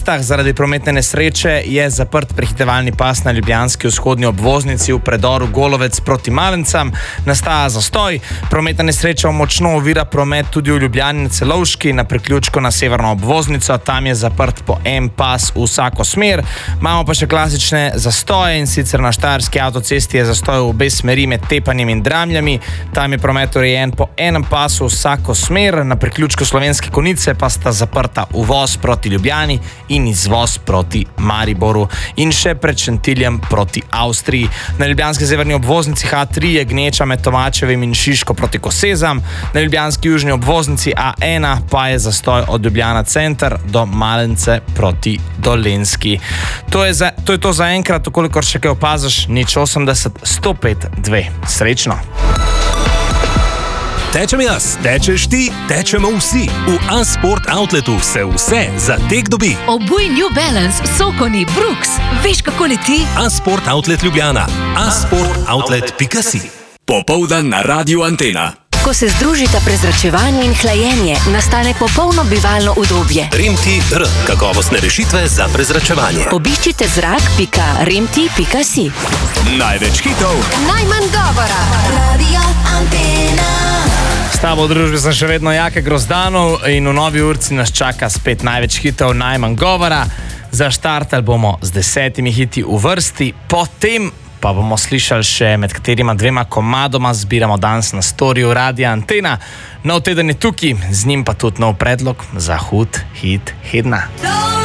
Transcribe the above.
Zaradi prometne nesreče je zaprt prehitevalni pas na ljubljanski vzhodni obvoznici v predoru Golovec proti Malencam. Nastaja zastoj. Prometna nesreča močno ovira promet tudi v Ljubljani na Celovški, na priključku na severno obvoznico. Tam je zaprt po en pas v vsako smer. Imamo pa še klasične zastoje, in sicer na Štajerski avtocesti je zastoj v obe smeri med Tepanjem in Dramljami. Tam je promet urejen po enem pasu vsako smer. Na priključku Slovenske Konjice pa sta zaprta uvoz proti Ljubljani in izvoz proti Mariboru in še pred Šentiljem proti Avstriji. Na ljubljanski severni obvoznici H3 je gneča med Tomačevim in Šiško proti Kosezam. Na ljubljanski južni obvoznici A1 pa je zastoj od Ljubljana center do Malence proti Dolenjski. To je to za enkrat, kolikor še kaj opaziš, 080 105 2. Srečno! Tečem jaz, tečeš ti, tečemo vsi. V A-Sport Outletu se vse za tek dobi. Obuj New Balance, Sokoni, Brooks. Veš, kako leti? A-Sport Outlet Ljubljana. asportoutlet.si. Popoldan na Radiu Antena. Ko se združita prezračevanje in hlajenje, nastane popolno bivalno udobje. Remti-R. Kakovostne rešitve za prezračevanje. Obiščite zrak.remti.si. Največ hitov, Najmanj govora. Radio Antena. S tabo v družbi sem še vedno Jake Grozdanov in v novi urci nas čaka spet največ hitov, najmanj govora. Zaštartali bomo z 10 hiti v vrsti, potem pa bomo slišali še med katerima dvema komadoma zbiramo danes na storiju Radia Antena. Nov teden je tukaj, z njim pa tudi nov predlog za hud hit tedna.